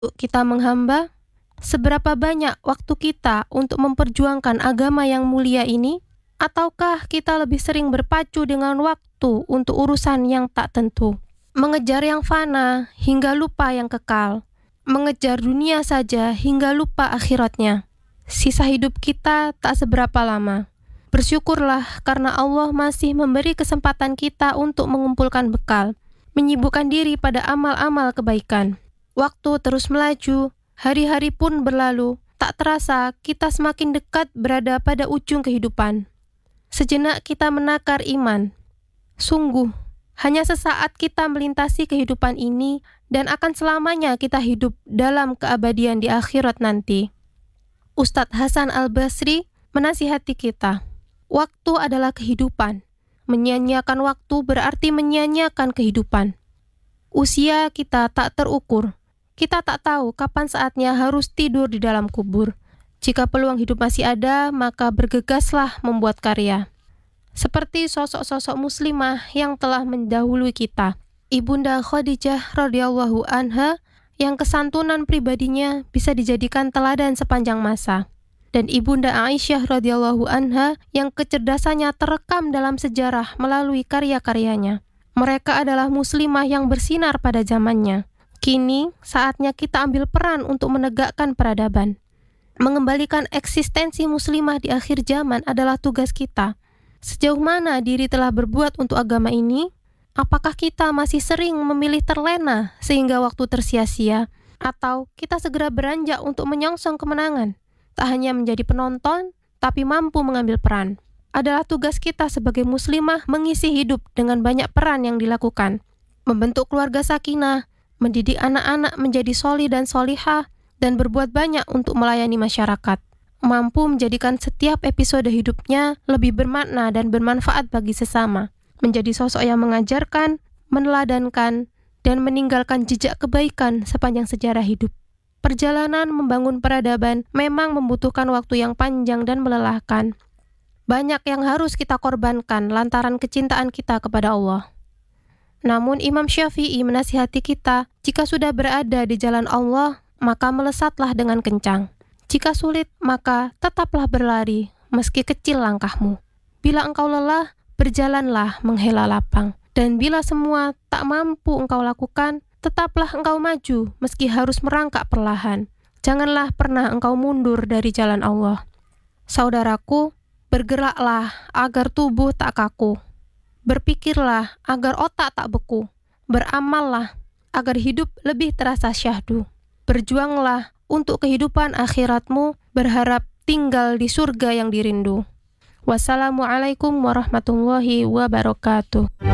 Kita menghamba, seberapa banyak waktu kita untuk memperjuangkan agama yang mulia ini? Ataukah kita lebih sering berpacu dengan waktu untuk urusan yang tak tentu? Mengejar yang fana hingga lupa yang kekal. Mengejar dunia saja hingga lupa akhiratnya. Sisa hidup kita tak seberapa lama. Bersyukurlah karena Allah masih memberi kesempatan kita untuk mengumpulkan bekal, menyibukkan diri pada amal-amal kebaikan. Waktu terus melaju, hari-hari pun berlalu, tak terasa kita semakin dekat berada pada ujung kehidupan. Sejenak kita menakar iman. Sungguh, hanya sesaat kita melintasi kehidupan ini dan akan selamanya kita hidup dalam keabadian di akhirat nanti. Ustadz Hasan Al-Basri menasihati kita, waktu adalah kehidupan. Menyia-nyiakan waktu berarti menyia-nyiakan kehidupan. Usia kita tak terukur. Kita tak tahu kapan saatnya harus tidur di dalam kubur. Jika peluang hidup masih ada, maka bergegaslah membuat karya. Seperti sosok-sosok muslimah yang telah mendahului kita. Ibunda Khadijah radhiyallahu anha yang kesantunan pribadinya bisa dijadikan teladan sepanjang masa. Dan Ibunda Aisyah radhiyallahu anha yang kecerdasannya terekam dalam sejarah melalui karya-karyanya. Mereka adalah muslimah yang bersinar pada zamannya. Kini, saatnya kita ambil peran untuk menegakkan peradaban. Mengembalikan eksistensi muslimah di akhir zaman adalah tugas kita. Sejauh mana diri telah berbuat untuk agama ini? Apakah kita masih sering memilih terlena sehingga waktu tersia-sia? Atau kita segera beranjak untuk menyongsong kemenangan? Tak hanya menjadi penonton, tapi mampu mengambil peran. Adalah tugas kita sebagai muslimah mengisi hidup dengan banyak peran yang dilakukan. Membentuk keluarga sakinah, mendidik anak-anak menjadi solih dan solihah, dan berbuat banyak untuk melayani masyarakat. Mampu menjadikan setiap episode hidupnya lebih bermakna dan bermanfaat bagi sesama. Menjadi sosok yang mengajarkan, meneladankan, dan meninggalkan jejak kebaikan sepanjang sejarah hidup. Perjalanan membangun peradaban memang membutuhkan waktu yang panjang dan melelahkan. Banyak yang harus kita korbankan lantaran kecintaan kita kepada Allah. Namun Imam Syafi'i menasihati kita, jika sudah berada di jalan Allah, maka melesatlah dengan kencang. Jika sulit, maka tetaplah berlari, meski kecil langkahmu. Bila engkau lelah, berjalanlah menghela lapang. Dan bila semua tak mampu engkau lakukan, tetaplah engkau maju, meski harus merangkak perlahan. Janganlah pernah engkau mundur dari jalan Allah. Saudaraku, bergeraklah agar tubuh tak kaku. Berpikirlah agar otak tak beku. Beramallah agar hidup lebih terasa syahdu. Berjuanglah untuk kehidupan akhiratmu, berharap tinggal di surga yang dirindu. Wassalamualaikum warahmatullahi wabarakatuh.